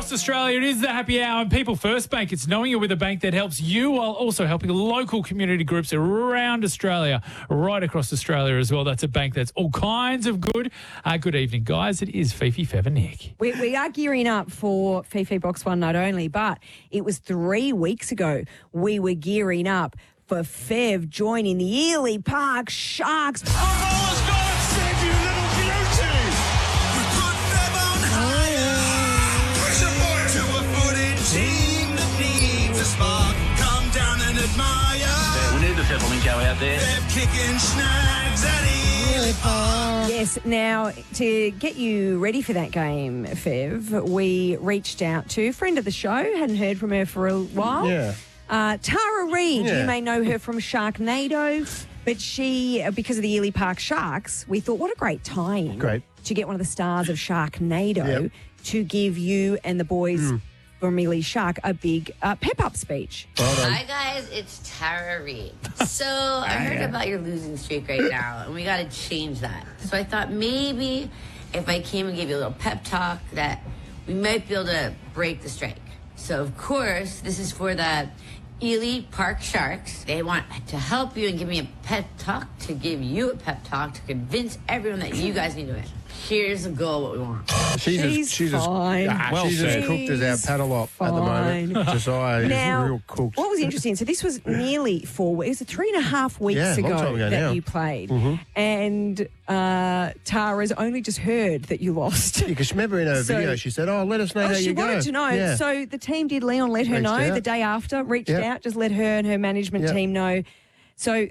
across Australia. It is the happy hour. And People First Bank. It's knowing you're with a bank that helps you while also helping local community groups around Australia, right across Australia as well. That's a bank that's all kinds of good. Good evening, guys. It is Fifi, Fev and Nick. We are gearing up for Fifi Box One not only, but it was 3 weeks ago we were gearing up for Fev joining the Ely Park Sharks. Out there. Kicking snags at Ely Park. Yes, now to get you ready for that game, Fev, we reached out to a friend of the show, hadn't heard from her for a while. Yeah. Tara Reid, Yeah. you may know her from Sharknado, but she, because of the Ely Park Sharks, we thought what a great tie-in to get one of the stars of Sharknado to give you and the boys from Ely Shark a big pep-up speech. Hi, guys. It's Tara Reid. So I heard about your losing streak right now, and we got to change that. So I thought maybe if I came and gave you a little pep talk that we might be able to break the streak. So, of course, this is for the Ely Park Sharks. They want to help you and give me a pep talk to give you a pep talk to convince everyone that you guys need to win. Here's the goal, what we want. She's fine. She's as cooked as our paddle up at the moment. Josiah is real cooked. What was interesting, so this was nearly 4 weeks, 3.5 weeks ago that you played. And Tara's only just heard that you lost. Yeah, because remember in her video, she said, let us know how you go. She wanted to know. Yeah. So the team did, Leon let her know the day after, reached out, just let her and her management team know. So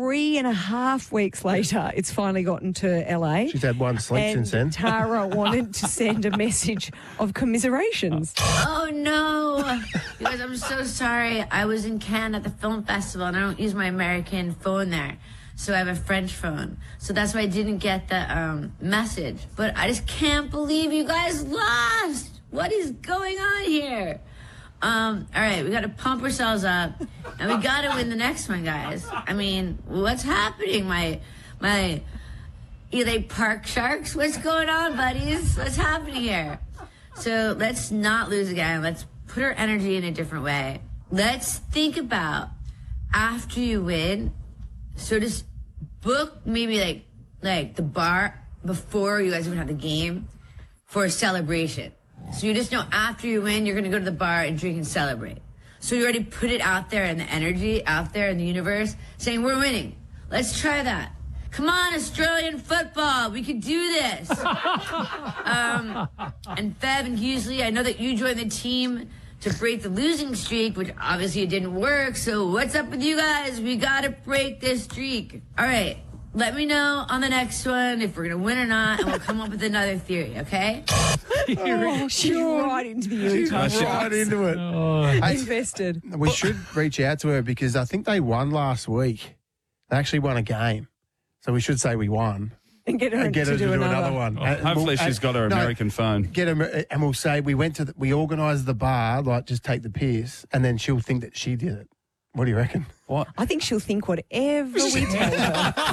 3.5 weeks later, it's finally gotten to LA. She's had one sleep since then. Tara wanted to send a message of commiserations. Oh, no. You guys, I'm so sorry. I was in Cannes at the film festival, and I don't use my American phone there. So I have a French phone. So that's why I didn't get the message. But I just can't believe you guys lost. What is going on here? All right, we got to pump ourselves up, and we got to win the next one, guys. I mean, what's happening? My Ely Park Sharks? What's going on, buddies? What's happening here? So let's not lose again. Let's put our energy in a different way. Let's think about after you win. So just book maybe like the bar before you guys even have the game for a celebration. So you just know after you win, you're going to go to the bar and drink and celebrate. So you already put it out there in the energy, out there in the universe, saying we're winning. Let's try that. Come on, Australian football. We can do this. And Fev and Hughley, I know that you joined the team to break the losing streak, which obviously it didn't work. So what's up with you guys? We got to break this streak. All right. Let me know on the next one if we're going to win or not, and we'll come up with another theory, okay? She's right into the Ely Park. Right into it. Invested. We should reach out to her because I think they won last week. They actually won a game. So we should say we won. And get her to do another one. Hopefully she's got her American phone. Get her, and we'll say we we organised the bar, like just take the piss, and then she'll think that she did it. What do you reckon? I think she'll think whatever we tell her.